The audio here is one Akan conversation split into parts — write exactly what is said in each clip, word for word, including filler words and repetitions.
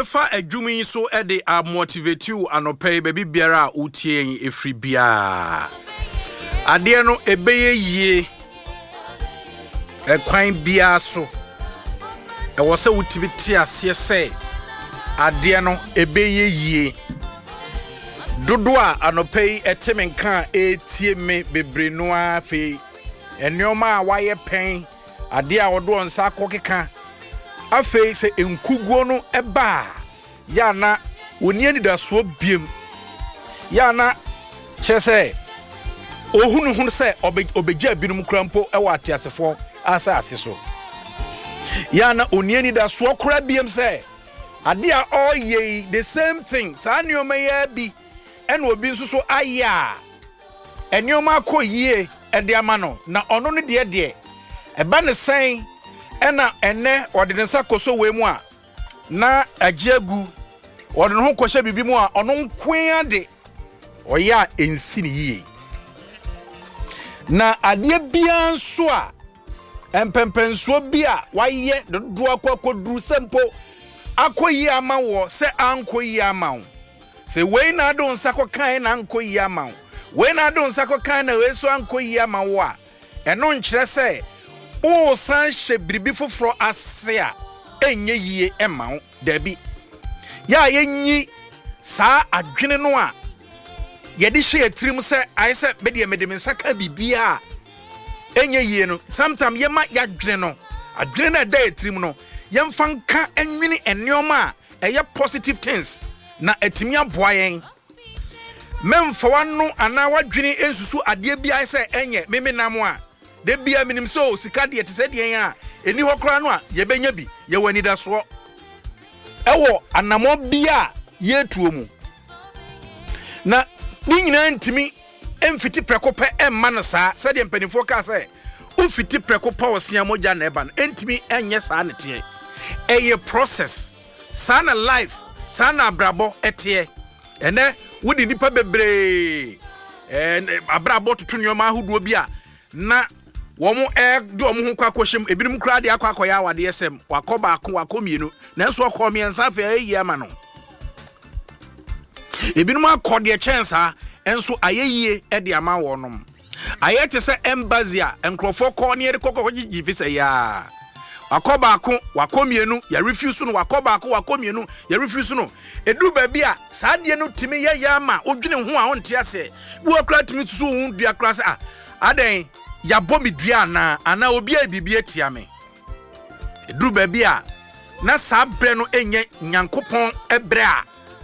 Yebefa adwumi so e de a motivate you anopai baby biara utie efri bia. Ade no ebeye yie. E kwan bia so. E wo se utibiti ase se ade no ebeye yie. Dodo a anopai etemenka etie me bebre no afi. Enioma a waye pen ade a wodo onsa akokeka. Afei se enkuguo no eba ya na oni anidaso biem ya na chese ohunu hunu se obegya binum krampo e wa atiasefo asa aseso ya na oni anidaso kora biem se ade a oye the same thing sa nioma ya bi ene obi nsuso aya enioma akoyie e de ama no na ono no de de eba ne sen ena ene ordinansa koso we mu a na agiagu ordin ho kohye bibi mu a ono nkwen ade oya ensi ne yie na ade bia nso a empempenso bia waye dodo akwakoduru sempo akoyi ama wo se ankoyi ama wo se we na do nsa kokan na ankoyi ama wo we na do nsa kokan na we so ankoyi ama wo a eno nkyere se o san shebribi foforo ase a enye yie ema dabi ya yenyi saa adwene no a ye de hye atirim se ayi se me de me de nsaka bibia enye yie no sometimes ye ma ya dwene no adwene na da atirim no ye mfa nka enwene enioma a eye positive things na atimi aboa yen memfa wano ana wadwene ensusu ade bia se enye memenam a de bia minim so sika de tese de a eni hokora no a ye benya bi ye wani da so ewo anamo bia ye tuo mu na ni nyina ntimi emfiti prekope emma no saa se de mpanifo ka se ufiti prekopa osia moja na eba no entimi enye saa ne te eye process saa na life saa na abrabo etie ene wudi nipa bebre en abrabo tutu nyoma ahoduo bia na womo e do omo ho kwa kohyem ebinum kra de akwa akoya awade esem wakoba ako wakomienu nanso akomi ensa fa ayi ama no ebinum akode chensa enso ayeyie e de ama wonom ayete se embassy a enkrofo ko ne de kokko gigi visa ya wakoba ako wakomienu ya refuse no wakoba ako wakomienu ya refuse no edu ba bia saa de no timi ye ya ama odwene ho a onte ase bi wakra timi susu hu dua kra se ah aden ya bomi dua na ana obi a bibie tia me eduru ba bia na saa bre no enye nyankopon ebre a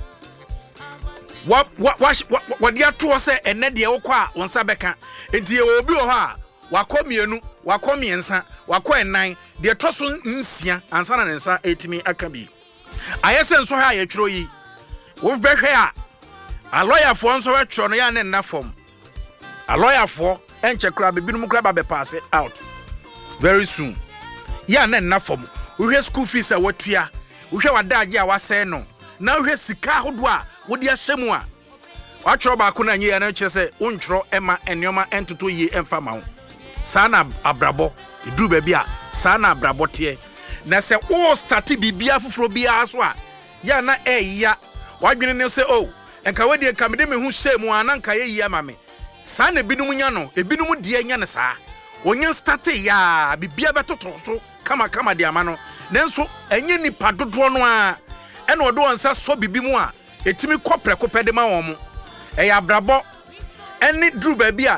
wa wa wa dia to se ene de wokọ a wonsa beka enti e obi ho a wakomienu wakomiensa wako enan de toso nsia ansa na nsa etimi akabi ayese nso ha ye twiro yi wo behwe a a lawyer fo nso we twiro no ya ne na form a lawyer fo enche kra bibinum kra ba be pass out very soon ya na na form wo school fees a watua wo hwe wadaage a wasɛ no na wo hwe sika hodo a wo de ahyɛmu a watwro ba ko na nye ya na kyerɛ sɛ wo ntwro ema enioma entoto yie emfa ma wo sana abrabo eduru ba bia sana abrabo te na sɛ wo start bibia foforo bia so a ya na eya wadwene ne sɛ oh enka we de enka me de me hu hyɛmu a na nka ye yia ma me sana ebinum nya no ebinum de nya ne saa onye start ya bibia betoto so kama kama de ama no nanso enye nipa dodo no a ene odo onsa so bibi mu a etimi kopre kopede ma won mo eya abrabo ene duru ba bia